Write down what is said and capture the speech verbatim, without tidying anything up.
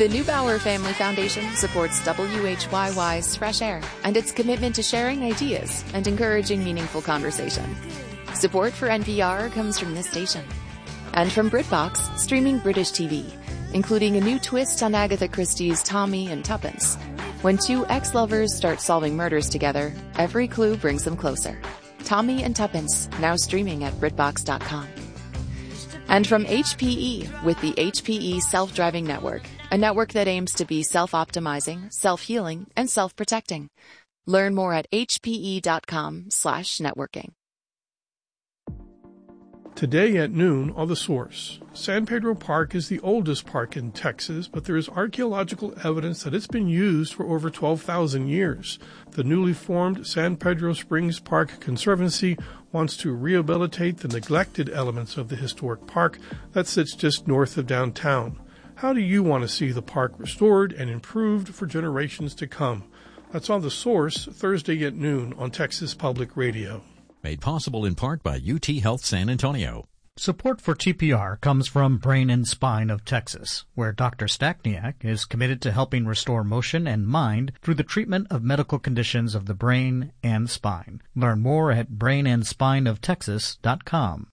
The Neubauer Family Foundation supports W H Y Y's Fresh Air and its commitment to sharing ideas and encouraging meaningful conversation. Support for N P R comes from this station and from BritBox, streaming British T V, including a new twist on Agatha Christie's Tommy and Tuppence. When two ex-lovers start solving murders together, every clue brings them closer. Tommy and Tuppence, now streaming at BritBox dot com. And from H P E with the H P E Self-Driving Network, a network that aims to be self-optimizing, self-healing, and self-protecting. Learn more at H P E dot com slash networking. Today at noon on The Source, San Pedro Park is the oldest park in Texas, but there is archaeological evidence that it's been used for over twelve thousand years. The newly formed San Pedro Springs Park Conservancy wants to rehabilitate the neglected elements of the historic park that sits just north of downtown. How do you want to see the park restored and improved for generations to come? That's on The Source, Thursday at noon on Texas Public Radio. Made possible in part by U T Health San Antonio. Support for T P R comes from Brain and Spine of Texas, where Doctor Stachniak is committed to helping restore motion and mind through the treatment of medical conditions of the brain and spine. Learn more at brain and spine of texas dot com.